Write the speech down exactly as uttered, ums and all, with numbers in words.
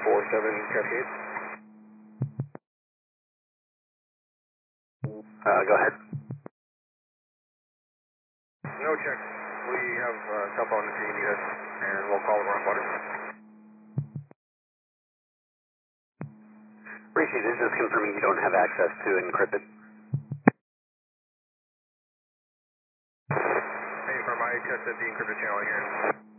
four seven Cascade. Uh, go ahead. No check. We have uh, cell phone if you need us, and we'll call the wrong water. Appreciate it. Just confirming you don't have access to encrypted. Hey, from I tested the encrypted channel here.